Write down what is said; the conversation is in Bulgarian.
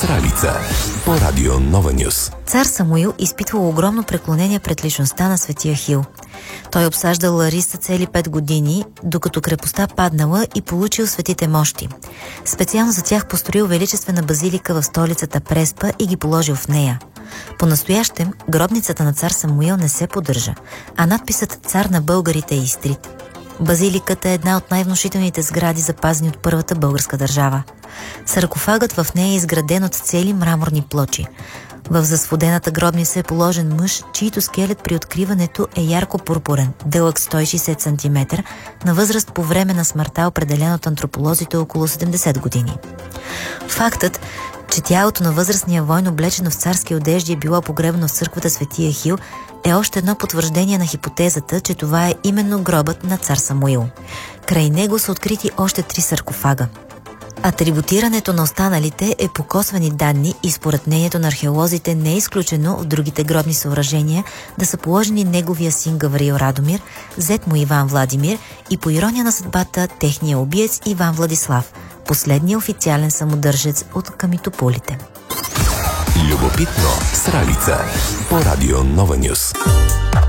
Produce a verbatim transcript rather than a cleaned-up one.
Сралица по радио Нова Нюс. Цар Самуил изпитвал огромно преклонение пред личността на светия Хил. Той обсаждал Лариса цели пет години, докато крепостта паднала и получил светите мощи. Специално за тях построил величествена базилика в столицата Преспа и ги положил в нея. По-настоящем гробницата на цар Самуил не се поддържа, а надписът "Цар на българите" е изтрит. Базиликата е една от най-внушителните сгради, запазени от първата българска държава. Саркофагът в нея е изграден от цели мраморни плочи. В засводената гробница е положен мъж, чийто скелет при откриването е ярко пурпурен, дълъг сто и шейсет сантиметра, на възраст по време на смъртта, определен от антрополозите около седемдесет години. Фактът, че тялото на възрастния войн, облечено в царски одежди, е било погребано в църквата Светия Хил, е още едно потвърждение на хипотезата, че това е именно гробът на цар Самуил. Край него са открити още три саркофага. Атрибутирането на останалите е по косвени данни и според мнението на археолозите не е изключено в другите гробни съоръжения да са положени неговия син Гавриил Радомир, зет му Иван Владимир и по ирония на съдбата техния убиец Иван Владислав, последния официален самодържец от Камитополите. Любопитно Сралица по радио Нова Нюс.